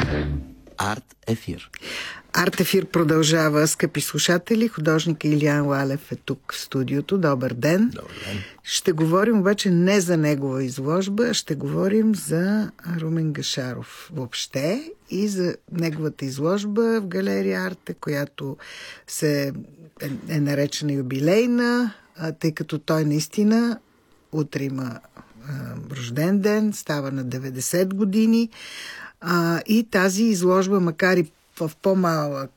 Арт ефир. Арт ефир продължава, скъпи слушатели. Художник Илиян Лалев е тук в студиото. Добър ден. Добър ден. Ще говорим обаче не за негова изложба, а ще говорим за Румен Гашаров въобще и за неговата изложба в галерия Арте, която е наречена юбилейна, тъй като той наистина утре има рожден ден, става на 90 години. И тази изложба, макар и в по-малък